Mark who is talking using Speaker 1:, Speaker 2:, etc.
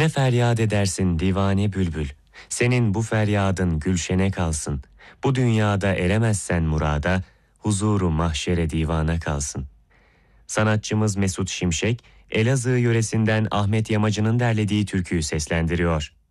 Speaker 1: Ne feryat edersin divane bülbül, senin bu feryadın gülşene kalsın. Bu dünyada eremezsen murada, huzuru mahşere divana kalsın. Sanatçımız Mesut Şimşek, Elazığ yöresinden Ahmet Yamacı'nın derlediği türküyü seslendiriyor.